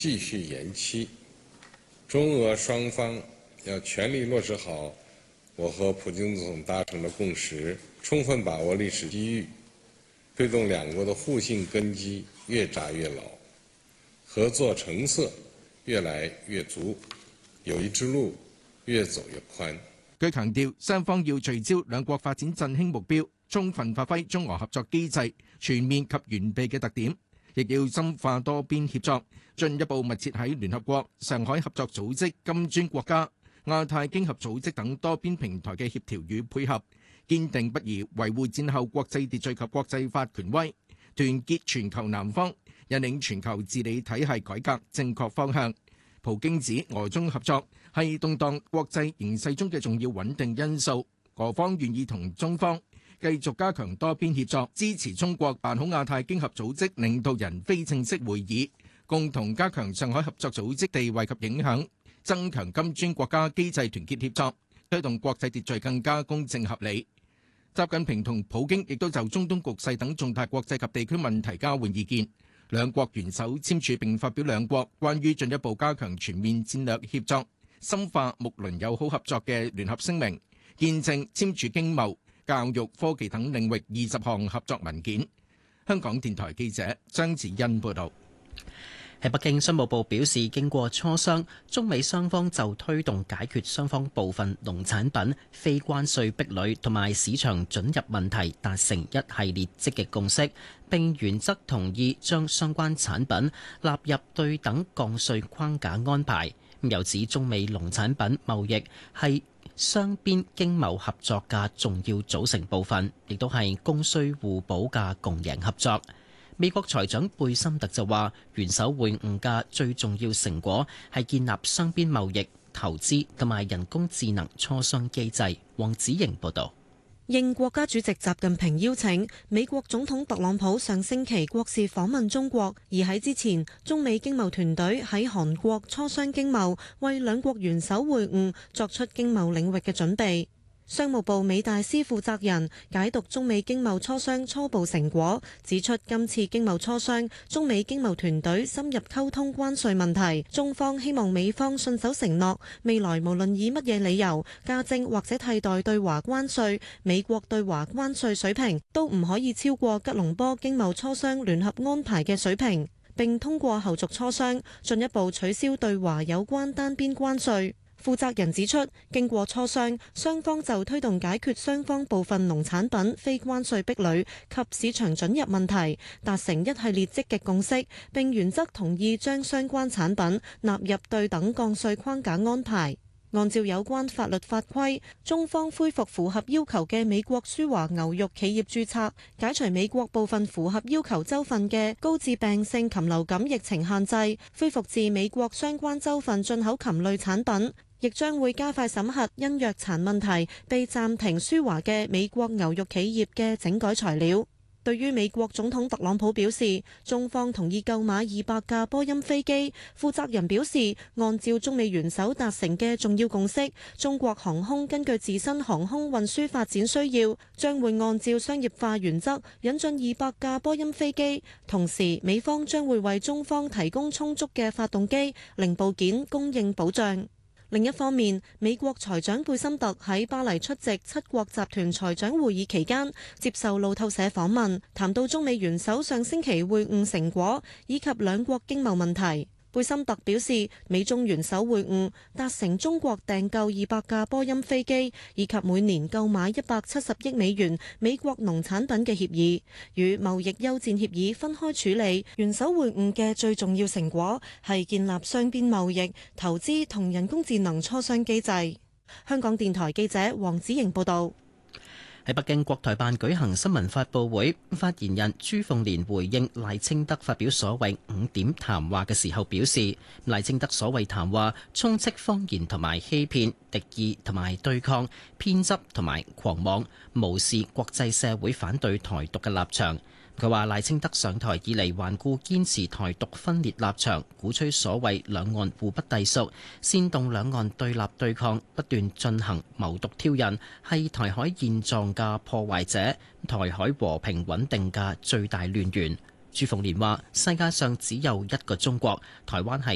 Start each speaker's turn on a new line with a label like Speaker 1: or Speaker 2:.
Speaker 1: 繼續延期，中俄雙方要全力落實好我和普京總統達成的共識，充分把握歷史機遇，推動兩國的互信根基越紮越牢，合作成色越來越足，友誼之路越走越寬。
Speaker 2: 佢強調，雙方要聚焦兩國發展振興目標，充分發揮中俄合作機制全面及完備嘅特點，亦要深化多邊協作，進一步密切喺聯合國、上海合作組織、金磚國家、亞太經合組織等多邊平台嘅協調與配合，堅定不移維護戰後國際秩序及國際法權威，團結全球南方，引領全球治理體系改革正確方向。普京指俄中合作係動盪國際形勢中嘅重要穩定因素，俄方願意同中方繼續加強多邊協作，支持中國辦好亞太經合組織領導人非正式會議，共同加強上海合作組織地位及影響，增強金磚國家機制團結協作，推動國際秩序更加公正合理。習近平同普京亦都就中東局勢等重大國際及地區問題交換意見。兩國元首簽署並發表兩國關於進一步加強全面戰略協作、深化睦鄰友好合作嘅聯合聲明，見證簽署經貿、教育、科技等領域20項合作文件。香港電台記者張子欣報道。
Speaker 3: 喺北京，商務部表示，經過磋商，中美雙方就推動解決雙方部分農產品非關稅壁壘同埋市場准入問題達成一系列積極共識，並原則同意將相關產品納入對等降稅框架安排。又指中美農產品貿易係雙邊經貿合作嘅重要組成部分，亦都係供需互補嘅共贏合作。美國財長貝森特就話，元首會晤嘅最重要成果係建立雙邊貿易、投資同埋人工智能磋商機制。黃子瑩報導。
Speaker 4: 應國家主席習近平邀請，美國總統特朗普上星期國事訪問中國，而喺之前，中美經貿團隊喺韓國磋商經貿，為兩國元首會晤作出經貿領域嘅準備。商務部美大司負責人解讀中美經貿磋商初步成果，指出今次經貿磋商，中美經貿團隊深入溝通關稅問題，中方希望美方信守承諾，未來無論以乜嘢理由加徵或者替代對華關稅，美國對華關稅水平都唔可以超過吉隆坡經貿磋商聯合安排嘅水平，並通過後續磋商進一步取消對華有關單邊關稅。負責人指出，經過磋商，雙方就推動解決雙方部分農產品非關稅壁壘及市場准入問題，達成一系列積極共識，並原則同意將相關產品納入對等降稅框架安排。按照有關法律法規，中方恢復符合要求嘅美國舒華牛肉企業註冊，解除美國部分符合要求州份嘅高致病性禽流感疫情限制，恢復至美國相關州份進口禽類產品。亦將會加快審核因藥殘問題被暫停輸華嘅美國牛肉企業嘅整改材料。對於美國總統特朗普表示，中方同意購買200架波音飛機，負責人表示，按照中美元首達成嘅重要共識，中國航空根據自身航空運輸發展需要，將會按照商業化原則引進200架波音飛機，同時美方將會為中方提供充足嘅發動機、零部件供應保障。另一方面，美國財長貝森特喺巴黎出席七國集團財長會議期間，接受路透社訪問，談到中美元首上星期會晤成果以及兩國經貿問題。貝森特表示，美中元首會晤達成中國訂購200架波音飛機，以及每年購買170億美元美國農產品嘅協議，與貿易休戰協議分開處理。元首會晤嘅最重要成果係建立雙邊貿易、投資同人工智能磋商機制。香港電台記者黃子瑩報道。
Speaker 3: 喺北京，國台辦舉行新聞發佈會，發言人朱鳳蓮回應賴清德發表所謂5點談話嘅時候表示，賴清德所謂談話充斥謊言同埋欺騙、敵意同埋對抗、偏執同埋狂妄，無視國際社會反對台獨嘅立場。佢話賴清德上台以嚟頑固堅持台獨分裂立場，鼓吹所謂兩岸互不隸屬，煽動兩岸對立對抗，不斷進行謀獨挑釁，係台海現狀嘅破壞者，台海和平穩定嘅最大亂源。朱鳳蓮話：世界上只有一個中國，台灣係